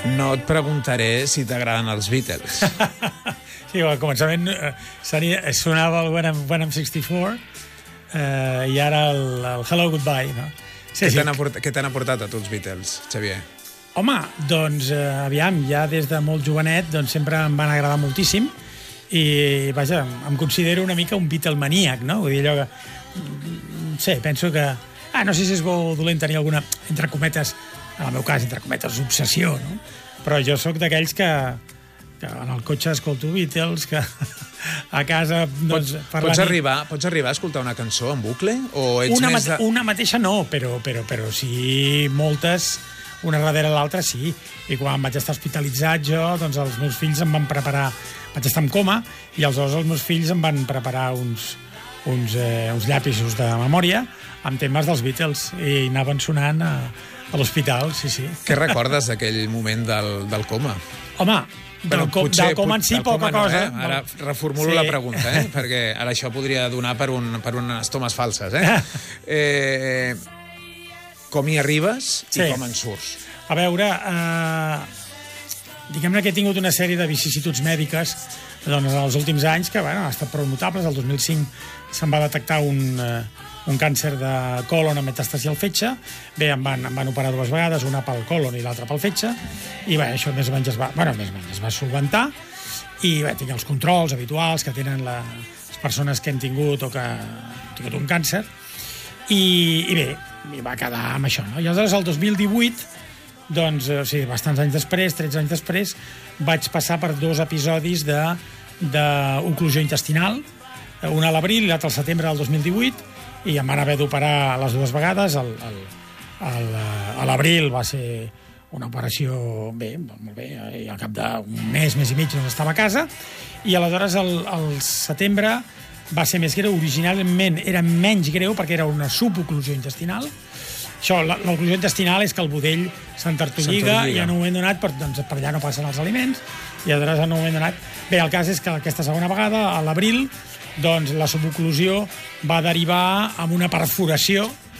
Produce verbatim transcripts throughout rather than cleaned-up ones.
No et preguntaré si t'agraden els Beatles. Sí, al començament eh, seria, sonava el When I'm, When I'm sixty-four eh, i ara el, el Hello Goodbye, no? Sí, Què sí. t'han aportat, què t'han aportat a tu els Beatles, Xavier? Home, doncs, eh, aviam, ja des de molt jovenet doncs, sempre em van agradar moltíssim i, vaja, em considero una mica un Beatlemaníac, no? Vull dir, allò que... No sé, penso que... Ah, no sé si és bo o dolent tenir alguna, entre cometes, en el meu cas, entre cometes, obsessió, no? Però jo sóc d'aquells que, que en el cotxe escolto Beatles, que a casa... Doncs, Pots, per pots, la arribar, pots arribar a escoltar una cançó en bucle? O ets una, més mate de... una mateixa no, però, però, però sí moltes, una darrere l'altra sí. I quan vaig estar hospitalitzat jo, doncs els meus fills em van preparar... Vaig estar en coma i aleshores els meus fills em van preparar uns, uns, eh, uns llapisos de memòria amb temes dels Beatles i anaven sonant a, a l'hospital, sí, sí. Què recordes d'aquell moment del, del coma? Home, del, Bueno, com, potser, del coma en si, del poca coma no, cosa. Eh? Ara reformulo Sí. la pregunta, eh? Perquè ara això podria donar per, un, per unes tomes falses. Eh? eh, com hi arribes Sí. i com en surts? A veure, eh, diguem-ne que he tingut una sèrie de vicissituds mèdiques doncs, en els últims anys que bueno, han estat prou notables. El dos mil cinc se'm va detectar un, eh, un càncer de colon amb metàstasi al fetge. Bé, em van, em van operar dues vegades, una pel colon i l'altra pel fetge, i bé, això més o menys es va, bueno, més o menys es va solventar, i bé, tinc els controls habituals que tenen la, les persones que hem tingut o que han tingut un càncer, i, i bé, i va quedar amb això, no? I aleshores, el dos mil divuit, doncs, o sigui, bastants anys després, tretze anys després, vaig passar per dos episodis de d'oclusió intestinal, un a l'abril i l'altre al setembre del dos mil divuit, i em van haver d'operar les dues vegades. El, el, el, a l'abril va ser una operació, bé, molt bé, i al cap d'un mes, mes i mig, doncs estava a casa, i aleshores el, el setembre va ser més greu. Originalment era menys greu perquè era una suboclusió intestinal. Això, l'oclusió intestinal és que el budell s'entortolliga i en un moment donat per, doncs, per allà no passen els aliments i aleshores en un moment donat... Bé, el cas és que aquesta segona vegada, a l'abril, doncs la suboclusió va derivar en una perforació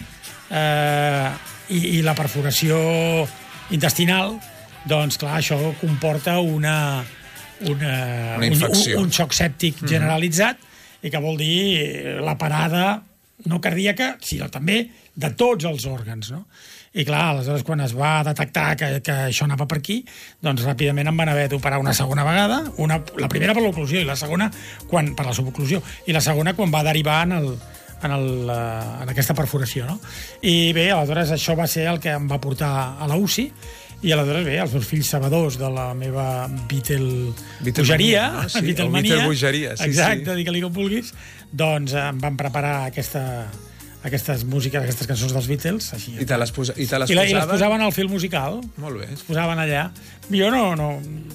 eh, i, i la perforació intestinal, doncs clar, això comporta una, una, una infecció. un, un xoc sèptic generalitzat i que vol dir la parada no cardíaca, sinó també de tots els òrgans, no? I clar, aleshores, quan es va detectar que, que això anava per aquí, doncs ràpidament em van haver d'operar una segona vegada, una, la primera per l'oclusió i la segona quan, per la suboclusió, i la segona quan va derivar en, el, en, el, en aquesta perforació, no? I bé, aleshores això va ser el que em va portar a la U C I, i aleshores, bé, els meus fills sabedors de la meva Beatle bogeria, no? Sí, Beatlemania, Beatle bogeria, sí, exacte, sí. digue-li com vulguis, doncs em van preparar aquesta, aquestes músiques, aquestes cançons dels Beatles. Així, I te les, posa, i te les I, la, posaven? I les posaven al fil musical. Molt bé. Es posaven allà. Jo no, no,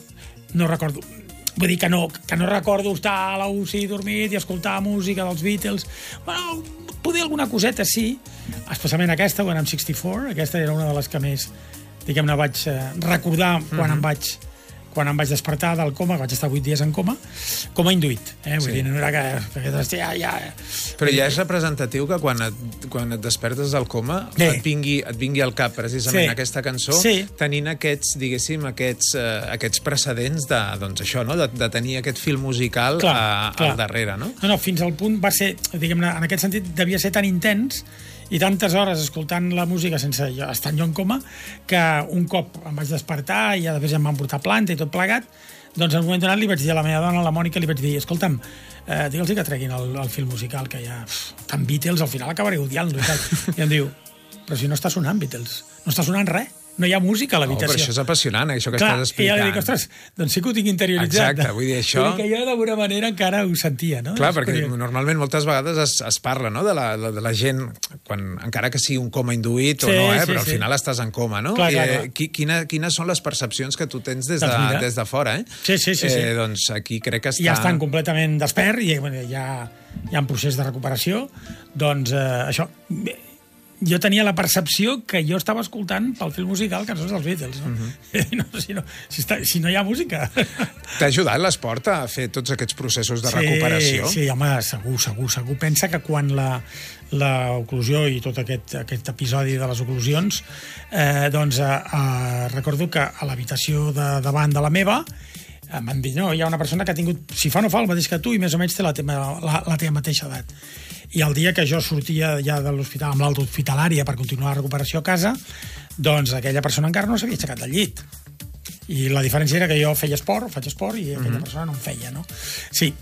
no recordo... Vull dir que no, que no recordo estar a la U C I dormit i escoltar música dels Beatles. Bueno, poder alguna coseta, sí. Especialment aquesta, When I'm sixty-four. Aquesta era una de les que més, diguem-ne, vaig eh, recordar quan mm-hmm. em vaig quan em vaig despertar del coma, vaig estar vuit dies en coma, com a induït. Eh? Vull Sí. dir, no era que... Ja, ja, Però ja és representatiu que quan et, quan et despertes del coma Bé. et vingui, et vingui al cap precisament Sí. aquesta cançó, Sí. tenint aquests, diguéssim, aquests, eh, aquests precedents de, doncs això, no? de, de tenir aquest fil musical Clar, a, clar. al darrere, no? No, no, fins al punt va ser, diguem-ne, en aquest sentit, devia ser tan intens i tantes hores escoltant la música sense jo, estar jo en coma, que un cop em vaig despertar i a després em van portar planta i tot plegat, doncs en un moment donat li vaig dir a la meva dona, la Mònica, li vaig dir, escolta'm, eh, digue'ls que treguin el, el fil musical, que ja, pff, tan Beatles, al final acabaré odiant-lo i tal. I em diu, però si no està sonant Beatles, no està sonant res. No hi ha música a No, l'habitació. però això és apassionant, eh, això que Clar, estàs i ja explicant. li dic, ostres, doncs sí que ho tinc interioritzat. Exacte, vull dir, això- Vull dir que jo d'alguna manera encara ho sentia, no? Clar, És perquè curiós. normalment moltes vegades es, es parla, no?, de la, de, de la gent, quan, encara que sigui un coma induït Sí, o no, eh, sí, però al sí. final estàs en coma, no? Clar, clar, I, clar. eh, qui- quina, quines són les percepcions que tu tens des de, Doncs mira. des de fora, eh? Sí, sí, sí, sí. Eh, doncs aquí crec que està... Ja estan completament despert i bueno, ja, ja en procés de recuperació. Doncs eh, això... Bé, jo tenia la percepció que jo estava escoltant pel film musical cançons dels Beatles. No? Uh-huh. no, si, no, si, està, si no hi ha música... T'ha ajudat l'esport a fer tots aquests processos de sí, recuperació? Sí, home, segur, segur, segur. Pensa que quan la, la oclusió i tot aquest, aquest episodi de les oclusions, eh, doncs eh, eh, recordo que a l'habitació de davant de la meva em van dir, no, hi ha una persona que ha tingut, si fa no fa el mateix que tu i més o menys té la teva, la, la teva mateixa edat. I el dia que jo sortia ja de l'hospital amb l'alta hospitalària per continuar la recuperació a casa, doncs aquella persona encara no s'havia aixecat del llit. I la diferència era que jo feia esport, faig esport, i aquella mm-hmm. persona no en feia, no? Sí,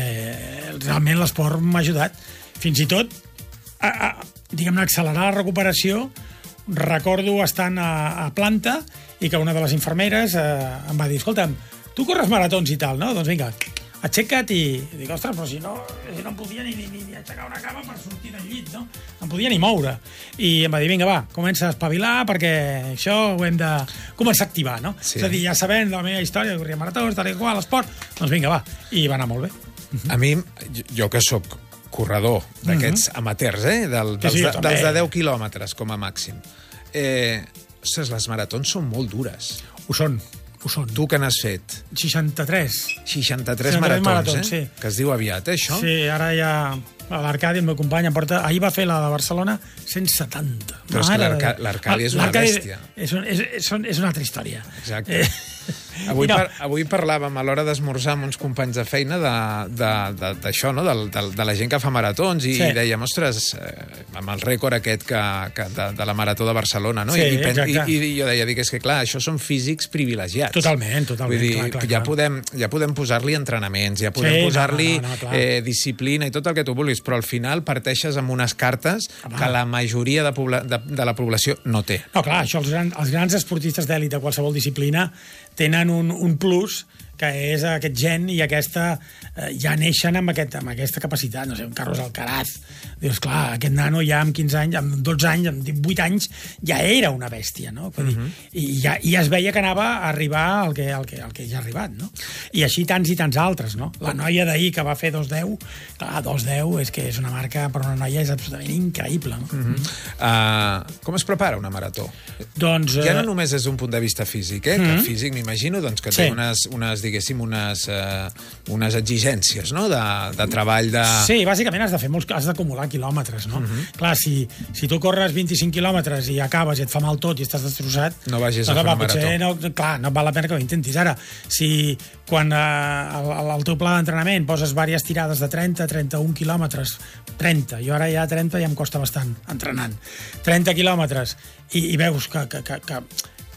eh, realment l'esport m'ha ajudat. Fins i tot, a, a, diguem-ne, accelerar la recuperació. Recordo estant a, a planta i que una de les infermeres eh, em va dir, escolta'm, tu corres maratons i tal, no? Doncs vinga, aixeca't i... Dic, ostres, però si no, si no em podia ni, ni, ni aixecar una cama per sortir del llit, no? No em podia ni moure. I em va dir, vinga, va, comença a espavilar perquè això ho hem de començar a activar, no? Sí. És a dir, ja sabent de la meva història, que corria maratons, tal i qual, l'esport, doncs vinga, va. I va anar molt bé. A mi, jo que sóc corredor d'aquests uh-huh. amateurs, eh? Del, dels, sí, sí, de, dels de deu quilòmetres, com a màxim. Eh, ostres, les maratons són molt dures. Ho són. Ho són. Tu que n'has fet? seixanta-tres. seixanta-tres maratons, maratons, eh? Sí. Que es diu aviat, eh, això? Sí, ara ja... L'Arcadi, el meu company, em porta... Ahir va fer la de Barcelona cent setanta. Però és que l'Arcadi és una bèstia. És, un, és, és, és una altra història. Exacte. Eh... Avui, no. par, avui parlàvem a l'hora d'esmorzar amb uns companys de feina d'això, no? de, de, de la gent que fa maratons, i sí. dèiem, ostres, eh, amb el rècord aquest que, que de, de la Marató de Barcelona, no? Sí, I, i, i, i jo deia, dic, és que clar, això són físics privilegiats. Totalment, totalment. Vull dir, clar, clar, ja, clar. Podem, ja podem posar-li entrenaments, ja podem sí, posar-li no, no, no, eh, disciplina i tot el que tu vulguis, però al final parteixes amb unes cartes Home. que la majoria de, pobla, de, de la població no té. No, clar, això, els, gran, els grans esportistes d'èlit de qualsevol disciplina tenen un, un plus que és aquest gen i aquesta... Eh, ja neixen amb, aquest, amb aquesta capacitat. No sé, un Carlos Alcaraz. Dius, clar, aquest nano ja amb quinze anys, amb dotze anys, amb divuit anys, ja era una bèstia, no? Vull dir, uh-huh. I, ja, I es veia que anava a arribar al que, al que, al que ja ha arribat, no? I així tants i tants altres, no? La noia d'ahir que va fer dos deu, clar, dos deu és que és una marca, per una noia és absolutament increïble, no? Uh-huh. uh, com es prepara una marató? Doncs... Ja no només des d'un punt de vista físic, eh? Uh-huh. Que físic, m'imagino, doncs, que té sí. unes, unes, diguéssim, unes, uh, unes exigències, no?, de, de treball de... Sí, bàsicament has de fer molts, has d'acumular quilòmetres, no? Uh-huh. Clar, si, si tu corres vint-i-cinc quilòmetres i acabes i et fa mal tot i estàs destrossat... No vagis doncs, a fer va, una marató. No, clar, no val la pena que ho intentis. Ara, si quan eh, el, el teu pla d'entrenament poses diverses tirades de trenta, trenta-un quilòmetres, trenta, jo ara ja trenta ja em costa bastant entrenant, trenta quilòmetres, i, i veus que, que, que, que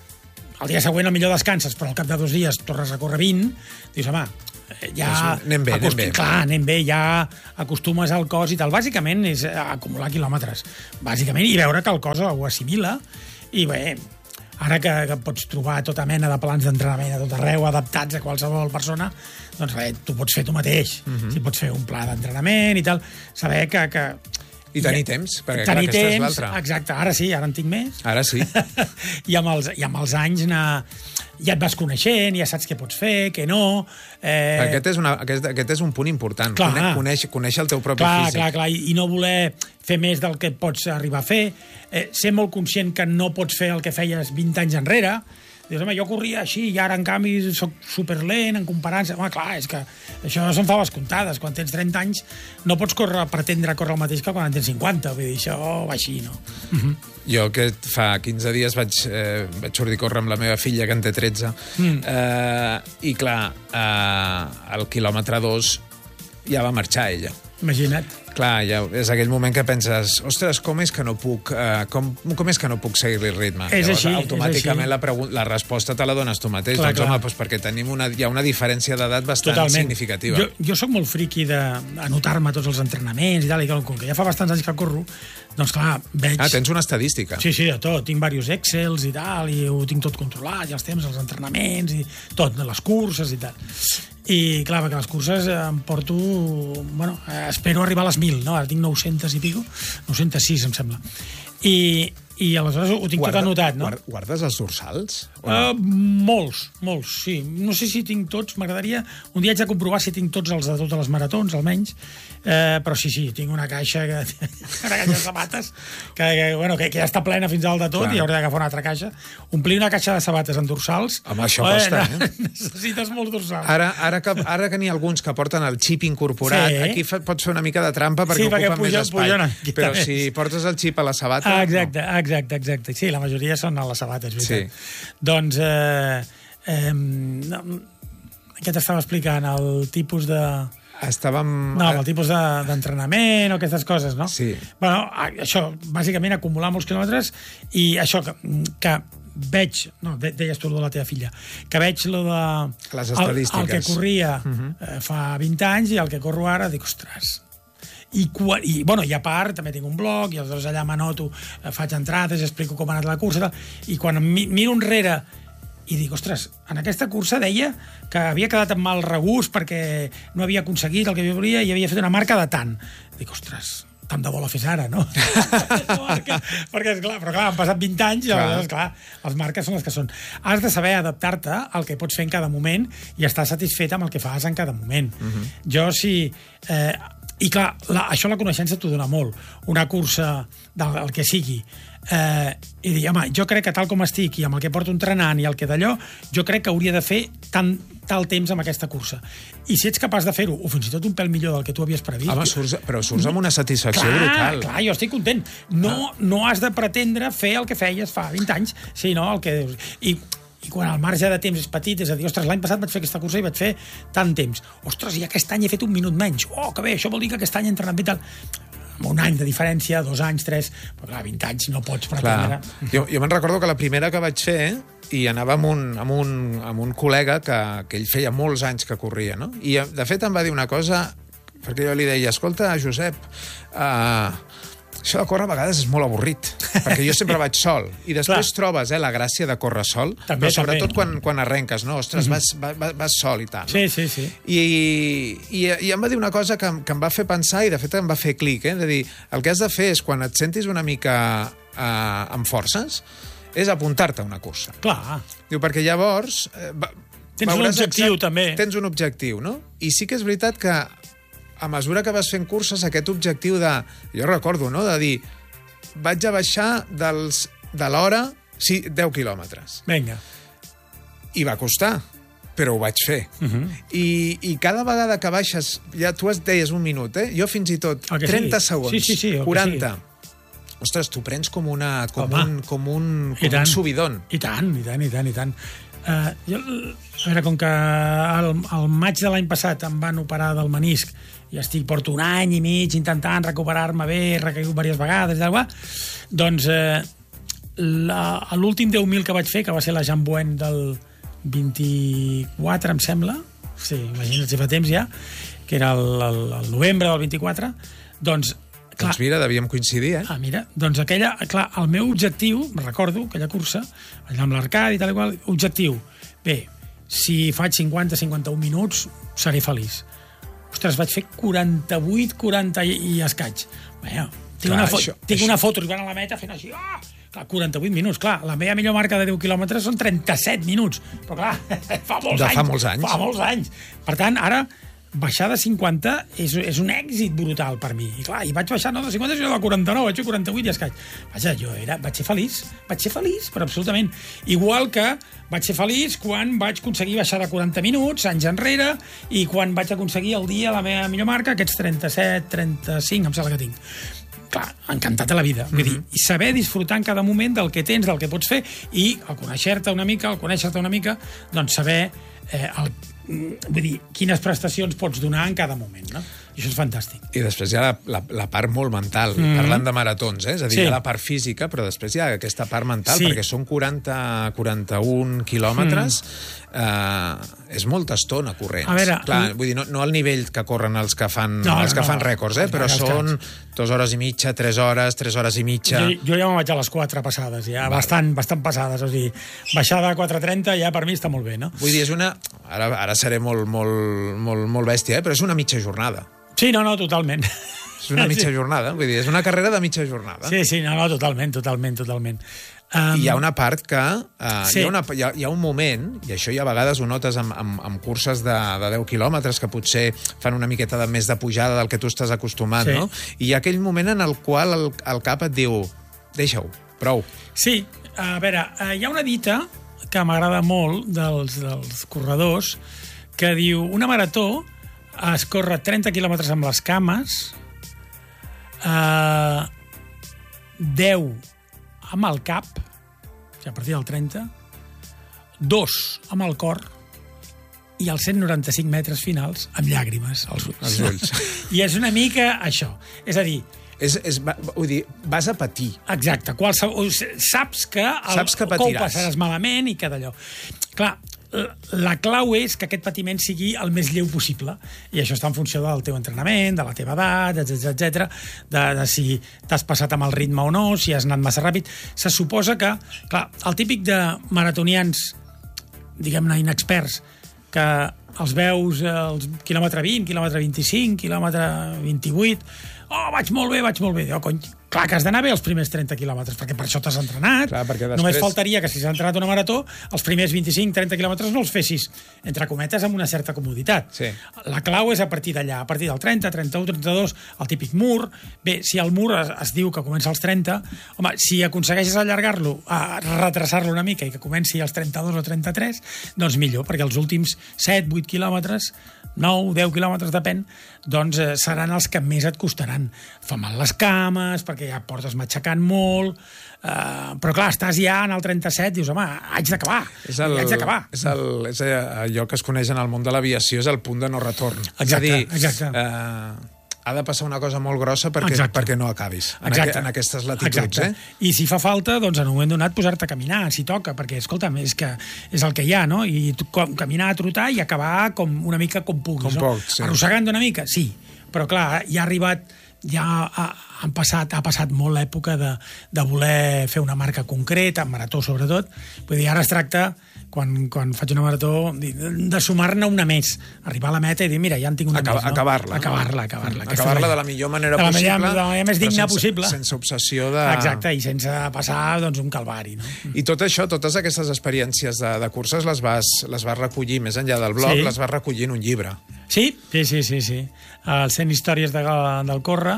el dia següent millor descanses, però al cap de dos dies tornes a córrer vint, dius, home, ja... Anem bé, anem bé. Clar, anem bé, ja acostumes al cos i tal. Bàsicament és acumular quilòmetres, bàsicament, i veure que el cos ho assimila, i bé, ara que, que pots trobar tota mena de plans d'entrenament a tot arreu, adaptats a qualsevol persona, doncs bé, tu pots fer tu mateix. Uh-huh. Si pots fer un pla d'entrenament i tal, saber que... que I tenir temps, perquè tenir clar, aquesta temps, és l'altra. Exacte, ara sí, ara en tinc més. Ara sí. I, amb els, I amb els anys anar, ja et vas coneixent, ja saps què pots fer, què no... Eh... Aquest, és una, aquest, aquest és un punt important, clar, conèixer, conèixer el teu propi clar, físic. Clar, clar, i, i no voler fer més del que pots arribar a fer, eh, ser molt conscient que no pots fer el que feies vint anys enrere. Dius, home, jo corria així i ara, en canvi, soc superlent en comparança. Home, clar, és que això són faves comptades. Quan tens trenta anys no pots córrer, pretendre córrer el mateix que quan en tens cinquanta. Vull dir, això va així, no? Uh-huh. Jo que fa quinze dies vaig, eh, vaig sortir a córrer amb la meva filla, que en té tretze, mm. eh, i clar, eh, al quilòmetre dos ja va marxar ella. Imagina't. Clar, ja és aquell moment que penses, ostres, com és que no puc, eh, com, com és que no puc seguir-li el ritme? És Llavors, així, automàticament és la, la resposta te la dones tu mateix. Clar, doncs, clar. home, doncs perquè tenim una, hi ha una diferència d'edat bastant Totalment. significativa. Jo, jo sóc molt friqui d'anotar-me tots els entrenaments i tal, i com que ja fa bastants anys que corro, doncs clar, veig... Ah, tens una estadística. Sí, sí, de tot. Tinc diversos Excels i tal, i ho tinc tot controlat, i els temps, els entrenaments, i tot, les curses i tal. I clar, perquè les curses em porto... Bueno, espero arribar a les mil, no? Ara tinc nou-cents i pico, nou-cents sis, em sembla. I, I aleshores ho tinc Guarda, tot anotat, no? Guardes els dorsals? Uh, molts, molts, sí. No sé si tinc tots, m'agradaria... Un dia haig de comprovar si tinc tots els de totes les maratons, almenys. Uh, però sí, sí, tinc una caixa, que, una caixa de sabates que, que, bueno, que, que ja està plena fins al de tot. Clar. I hauré d'agafar una altra caixa. Omplir una caixa de sabates en dorsals... Home, això oh, costa, eh? eh? Necessites molts dorsals. Ara, ara que, ara que n'hi ha alguns que porten el xip incorporat, sí. Aquí pots fer una mica de trampa perquè, sí, perquè ocupa puja, més espai. Puja però si portes el xip a la sabata... Ah, exacte, no. exacte, exacte. Sí, la majoria són a les sabates, veritat. Sí. Doncs, eh, eh, no, què t'estava explicant? El tipus de... Estàvem... No, el tipus d'entrenament de, o aquestes coses, no? Sí. Bueno, això, bàsicament, acumular molts quilòmetres i això que, que veig... No, deies tu de la teva filla. Que veig lo de... Les estadístiques. El, el que corria uh -huh. eh, fa vint anys i el que corro ara, dic, ostres... I, i, bueno, i a part també tinc un blog i aleshores allà m'anoto, faig entrades, explico com ha anat la cursa i quan mi, miro enrere i dic, ostres, en aquesta cursa deia que havia quedat amb mal regust perquè no havia aconseguit el que jo volia i havia fet una marca de tant. Dic, ostres, tant de bo la fes ara, no? marca, perquè, esclar, però clar, han passat vint anys i aleshores, clar, les marques són les que són. Has de saber adaptar-te al que pots fer en cada moment i estar satisfet amb el que fas en cada moment. Uh -huh. Jo, si... Eh, I clar, la, això la coneixença t'ho dona molt. Una cursa del el que sigui. Eh, I dir, home, jo crec que tal com estic i amb el que porto entrenant i el que d'allò, jo crec que hauria de fer tant tal temps amb aquesta cursa. I si ets capaç de fer-ho, o fins i tot un pèl millor del que tu havies previst... Home, surts, però surts amb una satisfacció clar, brutal. Clar, jo estic content. No, no has de pretendre fer el que feies fa vint anys, sinó el que... I, I quan el marge de temps és petit, és a dir, ostres, l'any passat vaig fer aquesta cursa i vaig fer tant temps. Ostres, i aquest any he fet un minut menys. Oh, que bé, això vol dir que aquest any he entrenat bé tal. Amb un any de diferència, dos anys, tres... Però clar, vint anys no pots pretendre... Clar. Jo, jo me'n recordo que la primera que vaig fer i anava amb un, amb un, amb un col·lega que, que ell feia molts anys que corria, no? I de fet em va dir una cosa, perquè jo li deia, escolta, Josep, uh, això de córrer a vegades és molt avorrit, perquè jo sempre vaig sol. I després trobes eh, la gràcia de córrer sol, també, però sobretot quan, quan arrenques, no? Ostres, mm -hmm. vas, vas, vas sol i tal. No? Sí, sí, sí. I, i, I em va dir una cosa que, que em va fer pensar, i de fet em va fer clic, eh? De dir, el que has de fer és, quan et sentis una mica eh, amb forces, és apuntar-te a una cursa. Clar. Diu, perquè llavors... Eh, va, tens un objectiu, exact, també. Tens un objectiu, no? I sí que és veritat que a mesura que vas fent curses, aquest objectiu de... Jo recordo, no?, de dir, vaig a baixar dels, de l'hora, sí, deu quilòmetres. Vinga. I va costar, però ho vaig fer. Uh -huh. I, I cada vegada que baixes, ja tu es deies un minut, eh? Jo fins i tot, trenta sigui. segons, sí, sí, sí, quaranta. Ostres, tu prens com, una, com, un, com, un, com un subidon. I tant, i tant, i tant, i tant. Uh, jo, a veure, com que el, el maig de l'any passat em van operar del menisc i estic, porto un any i mig intentant recuperar-me bé, he recaigut diverses vegades, d'aigua, doncs eh, l'últim deu mil que vaig fer, que va ser la Jean Buen del vint-i-quatre, em sembla, sí, imagina't si fa temps ja, que era el, el, el novembre del vint-i-quatre, doncs Clar. Doncs mira, devíem coincidir, eh? Ah, mira, doncs aquella, clar, el meu objectiu, recordo, aquella cursa, allà amb l'Arcadi i tal i qual, objectiu, bé, si faig cinquanta a cinquanta-un minuts, seré feliç. Ostres, vaig fer quaranta-vuit, quaranta i, i escaig. Bé, tinc, clar, una, fo això, tinc això. una foto arribant a la meta fent així, oh! Clar, quaranta-vuit minuts, clar, la meva millor marca de deu quilòmetres són trenta-set minuts, però clar, fa molts de anys. Fa molts anys. Fa molts anys. Per tant, ara, baixar de cinquanta és, és un èxit brutal per mi. I clar, i vaig baixar no de cinquanta, sinó de quaranta-nou, vaig fer quaranta-vuit i escaig. Vaja, jo era, vaig ser feliç, vaig ser feliç, però absolutament. Igual que vaig ser feliç quan vaig aconseguir baixar de quaranta minuts, anys enrere, i quan vaig aconseguir el dia la meva millor marca, aquests trenta-set, trenta-cinc, em sembla que tinc. Clar, encantat de la vida. Vull dir, i saber disfrutar en cada moment del que tens, del que pots fer, i al conèixer-te una mica, al conèixer-te una mica, doncs saber eh, el vull dir, quines prestacions pots donar en cada moment, no? I això és fantàstic. I després hi ha la, la, la part molt mental, mm -hmm. parlant de maratons, eh? És a dir, sí. Hi ha la part física, però després hi ha aquesta part mental, sí. Perquè són quaranta a quaranta-un quilòmetres, mm. eh, és molta estona corrents. A veure... Clar, vull dir, no, no al nivell que corren els que fan, no, els que no, fan rècords, eh? Però són dues hores i mitja, tres hores, tres hores i mitja... Jo, jo ja me'n vaig a les quatre passades, ja, bastant, bastant passades, o sigui, baixar de quatre trenta ja per mi està molt bé, no? Vull dir, és una... Ara, ara seré molt, molt, molt, molt bèstia, eh? Però és una mitja jornada. Sí, no, no, totalment. És una mitja jornada, vull dir, és una carrera de mitja jornada. Sí, sí, no, no, totalment, totalment, totalment. Um, I hi ha una part que... Uh, sí. hi, ha una, hi, ha, hi ha un moment, i això ja a vegades ho notes amb, amb, amb curses de, de deu quilòmetres, que potser fan una miqueta de més de pujada del que tu estàs acostumat, sí. no? I hi ha aquell moment en el qual el, el cap et diu, deixa-ho, prou. Sí, a veure, hi ha una dita que m'agrada molt dels, dels corredors, que diu, una marató es corre trenta quilòmetres amb les cames, eh, deu amb el cap, o sigui, a partir del trenta, dos amb el cor i els cent noranta-cinc metres finals amb llàgrimes als ulls. Els ulls. I és una mica això. És a dir... És, és, vull dir, vas a patir. Exacte. Qualsevol, saps que, el, saps que, que ho passaràs malament i que d'allò. Clar, la clau és que aquest patiment sigui el més lleu possible, i això està en funció del teu entrenament, de la teva edat, etcètera, de, de si t'has passat amb el ritme o no, si has anat massa ràpid. Se suposa que, clar, el típic de maratonians, diguem-ne, inexperts, que els veus al quilòmetre vint, quilòmetre vint-i-cinc, quilòmetre vint-i-vuit, oh, vaig molt bé, vaig molt bé. Oh, cony, clar que has d'anar bé els primers trenta quilòmetres, perquè per això t'has entrenat. Clar, després... Només faltaria que si s'ha entrenat una marató, els primers vint-i-cinc trenta quilòmetres no els fessis, entre cometes, amb una certa comoditat. Sí. La clau és a partir d'allà, a partir del trenta, trenta-u, trenta-dos, el típic mur. Bé, si el mur es, es diu que comença als trenta, home, si aconsegueixes allargar-lo, a retrasar-lo una mica i que comenci als trenta-dos o trenta-tres, doncs millor, perquè els últims set, vuit quilòmetres, nou, deu quilòmetres, depèn, doncs eh, seran els que més et costaran. Fa mal les cames, perquè ja portes matxacant molt, eh, però clar, estàs ja en el trenta-set, dius, home, haig d'acabar, haig d'acabar. És, el, és allò que es coneix en el món de l'aviació, és el punt de no retorn. Exacte, és a dir, exacte. Eh, ha de passar una cosa molt grossa perquè, perquè no acabis en, aqu en aquestes latituds. Eh? I si fa falta, doncs en un moment donat posar-te a caminar, si toca, perquè, escolta'm, és, que és el que hi ha, no? I caminar, trotar i acabar com una mica com puguis. Com no? poc, sí. Arrossegant una mica, sí. Però clar, ja ha arribat, ja ha, han passat, ha passat molt l'època de, de voler fer una marca concreta, en marató sobretot. Vull dir, ara es tracta, quan, quan faig una marató, de, de sumar-ne una més, arribar a la meta i dir, mira, ja en tinc una Acab més. No? Acabar-la. Acabar-la, acabar-la. Acabar-la de la millor manera de la possible. De la manera més digna sense, possible. Sense obsessió de... Exacte, i sense passar doncs, un calvari. No? I tot això, totes aquestes experiències de, de curses les vas, les vas recollir, més enllà del blog, sí. les vas recollir en un llibre. Sí, sí, sí, sí. sí. El cent històries de, del Córrer,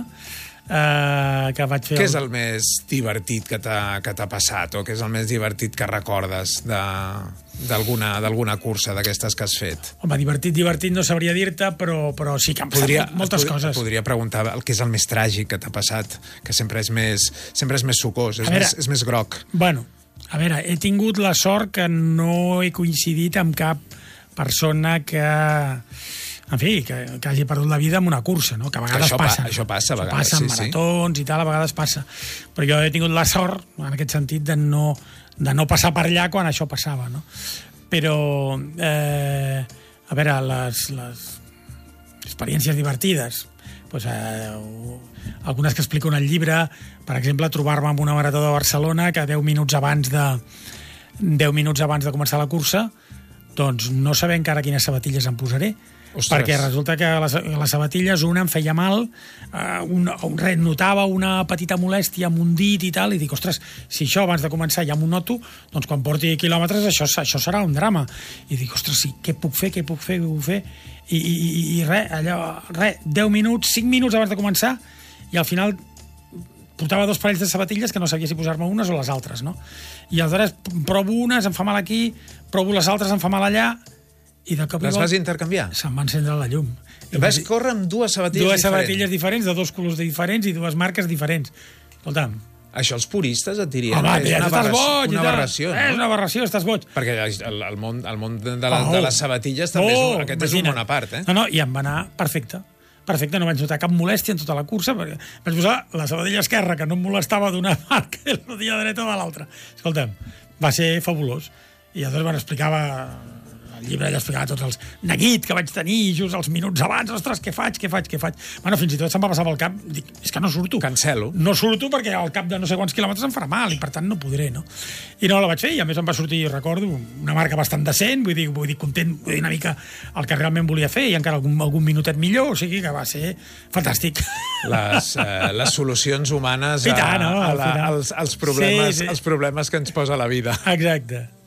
eh, que vaig fer... Què és el més divertit que t'ha passat, o què és el més divertit que recordes d'alguna d'alguna cursa d'aquestes que has fet? Home, divertit, divertit no sabria dir-te, però, però sí que han passat podria, moltes pod coses. Podria preguntar el que és el més tràgic que t'ha passat, que sempre és més, sempre és més sucós, és, veure, més, és més groc. Bueno, a veure, he tingut la sort que no he coincidit amb cap persona que... en fi, que, que hagi perdut la vida en una cursa, no? Que a vegades això passa. Pa, això passa, a vegades, passa en sí, maratons sí. i tal, a vegades passa. Però jo he tingut la sort, en aquest sentit, de no, de no passar per allà quan això passava, no? Però, eh, a veure, les, les experiències divertides, doncs, eh, algunes que explico en el llibre, per exemple, trobar-me en una marató de Barcelona que deu minuts abans de deu minuts abans de començar la cursa, doncs no saber encara quines sabatilles em posaré. Ostres. Perquè resulta que les, les sabatilles una em feia mal, eh, un, un, notava una petita molèstia amb un dit i tal, i dic, ostres, si això abans de començar ja m'ho noto, doncs quan porti quilòmetres això, això serà un drama. I dic, ostres, sí, què puc fer, què puc fer, què puc fer? I, i, i res, allò, res, deu minuts, cinc minuts abans de començar, i al final portava dos parells de sabatilles que no sabia si posar-me unes o les altres, no? I aleshores provo unes, em fa mal aquí, provo les altres, em fa mal allà, i de cop les vas intercanviar? Se'm va encendre la llum. I vas dir, córrer amb dues sabatilles dues diferents? Dues sabatilles diferents, de dos colors diferents i dues marques diferents. Escolta'm. Això els puristes et dirien. Home, és una, estàs boig, una aberració, no? És una aberració, estàs boig. Perquè el, el, món, el món de, la, oh, de les sabatilles també oh, és, aquest imagina. És un món a part, eh? No, no, i em va anar perfecte. Perfecte, no vaig notar cap molèstia en tota la cursa, perquè vaig posar la sabadilla esquerra, que no em molestava d'una marca, i la sabadilla dreta de l'altra. Escolta'm, va ser fabulós. I llavors van explicava el llibre ella explicava tots els neguit que vaig tenir just els minuts abans, ostres, què faig, què faig, què faig? Bueno, fins i tot se'm va passar pel cap, dic, és que no surto. Cancelo. No surto perquè al cap de no sé quants quilòmetres em farà mal i per tant no podré, no? I no la vaig fer i a més em va sortir, recordo, una marca bastant decent, vull dir, vull dir content, vull dir una mica el que realment volia fer i encara algun, algun minutet millor, o sigui que va ser fantàstic. Les, eh, les solucions humanes a, tant, no? a la, als, als, problemes, sí, sí. als problemes que ens posa la vida. Exacte.